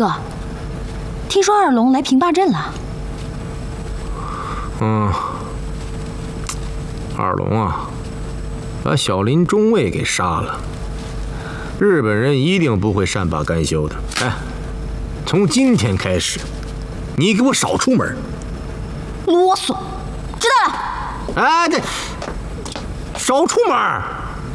哥，听说二龙来平坝镇了。 二龙啊，把小林中尉给杀了。日本人一定不会善罢甘休的。哎，从今天开始，你给我少出门。 啰嗦，知道了。 哎，这少出门。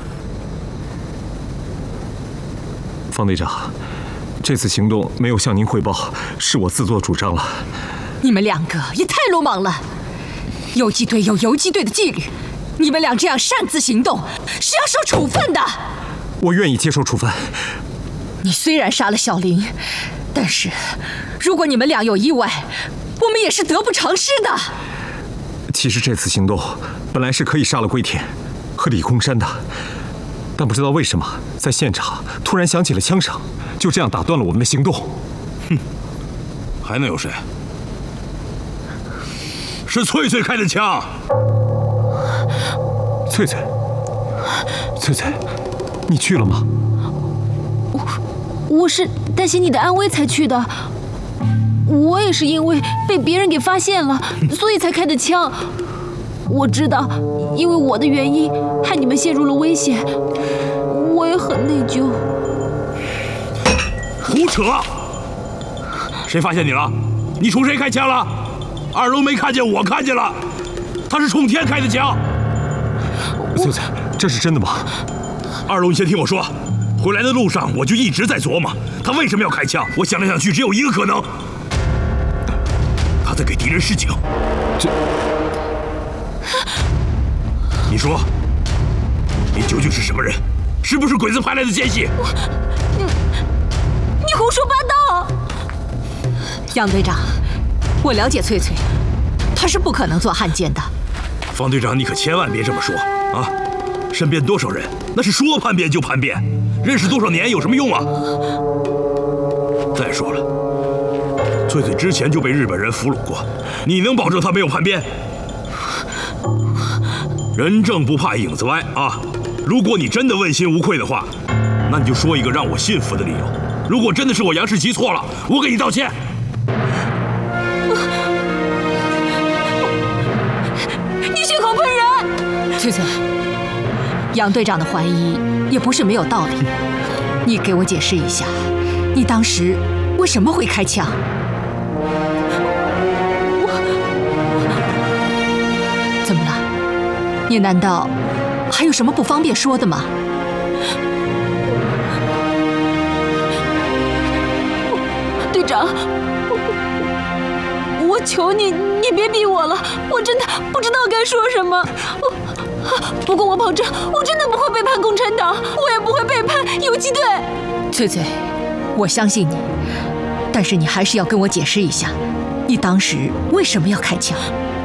方队长，这次行动没有向您汇报，是我自作主张了。 你们两个也太鲁莽了！游击队有游击队的纪律，你们俩这样擅自行动是要受处分的。 我愿意接受处分。 你虽然杀了小林，但是如果你们俩有意外，我们也是得不偿失的。 其实这次行动本来是可以杀了龟田和李空山的，但不知道为什么在现场突然响起了枪声，就这样打断了我们的行动。 哼，还能有谁？是翠翠开的枪。 翠翠，翠翠，你去了吗？ 我是担心你的安危才去的。我也是因为被别人给发现了，所以才开的枪。我知道，因为我的原因害你们陷入了危险，我也很内疚。 胡扯！谁发现你了？你冲谁开枪了？二龙没看见，我看见了，他是冲天开的枪。 翠翠，这是真的吗？ 二龙，你先听我说。回来的路上，我就一直在琢磨，他为什么要开枪。我想来想去，只有一个可能，他在给敌人示警。 这， 你说，你究竟是什么人？是不是鬼子派来的奸细？ 你胡说八道！ 杨队长，我了解翠翠，她是不可能做汉奸的。 方队长，你可千万别这么说啊！身边多少人，那是说叛变就叛变，认识多少年有什么用啊？再说了，翠翠之前就被日本人俘虏过，你能保证她没有叛变？人正不怕影子歪啊！如果你真的问心无愧的话，那你就说一个让我信服的理由。如果真的是我杨世吉错了，我给你道歉。 你血口喷人！ 翠翠，杨队长的怀疑也不是没有道理。你给我解释一下，你当时为什么会开枪？怎么了？你难道还有什么不方便说的吗？ 队长，我求你，你别逼我了，我真的不知道该说什么。不过我保证，我真的不会背叛共产党，我也不会背叛游击队。 翠翠，我相信你，但是你还是要跟我解释一下，你当时为什么要开枪？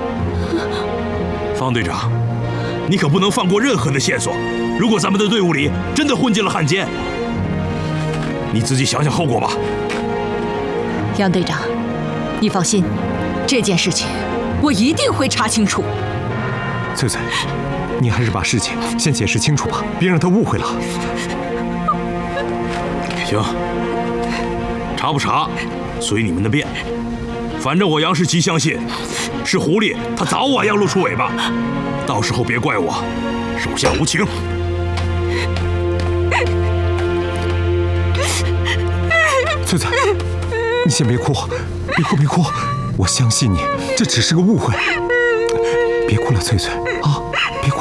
方队长，你可不能放过任何的线索。如果咱们的队伍里真的混进了汉奸，你自己想想后果吧。 杨队长，你放心，这件事情我一定会查清楚。 翠翠，你还是把事情先解释清楚吧，别让他误会了。 行，查不查，随你们的便。反正我杨世奇相信，是狐狸，他早晚要露出尾巴，到时候别怪我手下无情。 翠翠，你先别哭，别哭别哭，我相信你，这只是个误会。别哭了，翠翠啊。